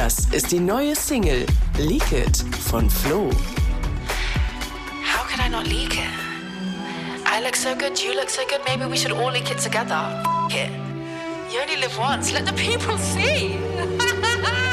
Das ist die neue Single Leak It von Flo. How could I not leak it? I look so good, you look so good, maybe we should all leak it together. F it. You only live once, let the people see.